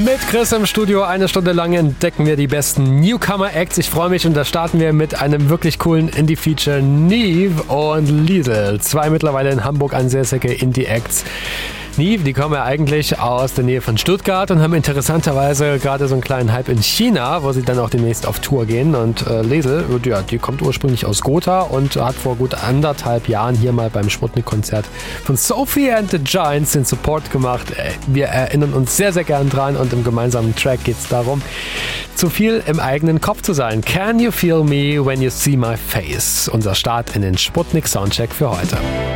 Mit Chris im Studio, eine Stunde lang entdecken wir die besten Newcomer-Acts. Ich freue mich und da starten wir mit einem wirklich coolen Indie-Feature. Neve und Liesel, zwei mittlerweile in Hamburg ansässige Indie-Acts. Neve, die kommen ja eigentlich aus der Nähe von Stuttgart und haben interessanterweise gerade so einen kleinen Hype in China, wo sie dann auch demnächst auf Tour gehen. Und Liesel, ja, die kommt ursprünglich aus Gotha und hat vor gut 1,5 Jahren hier mal beim Sputnik-Konzert von Sophie and the Giants den Support gemacht. Wir erinnern uns sehr, sehr gern dran und im gemeinsamen Track geht es darum, zu viel im eigenen Kopf zu sein. Can you feel me when you see my face? Unser Start in den Sputnik Soundcheck für heute.